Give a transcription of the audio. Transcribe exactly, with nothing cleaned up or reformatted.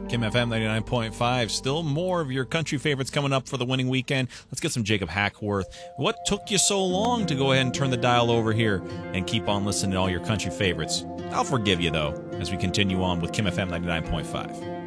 Kim F M ninety-nine point five. Still more of your country favorites coming up for the winning weekend. Let's get some Jacob Hackworth. What took you so long to go ahead and turn the dial over here and keep on listening to all your country favorites? I'll forgive you, though, as we continue on with Kim F M ninety-nine point five.